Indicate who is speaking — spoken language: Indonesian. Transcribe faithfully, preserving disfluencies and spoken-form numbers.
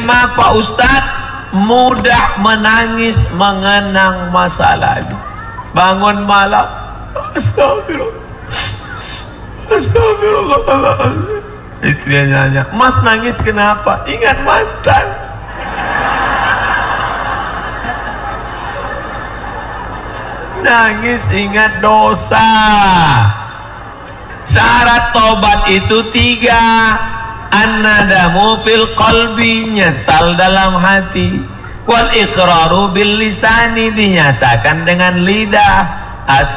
Speaker 1: kelima, Pak Ustadz, mudah menangis mengenang masa lalu. Bangun malam, astagfirullah, astagfirullahaladzim. Istrinya nanya, Mas nangis kenapa? Ingat mantan. Nangis ingat dosa. Syarat tobat itu tiga. An-nadamu fil qalbi, nyesal dalam hati. Wal iqraru bil lisani, dinyatakan dengan lidah. As